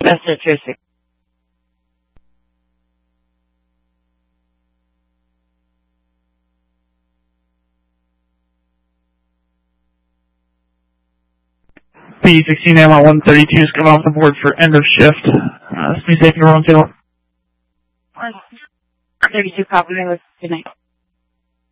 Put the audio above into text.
That's it, Tracy. P16M on 132 is coming off the board for end of shift. This means they can run 2. 32, copy. Good night.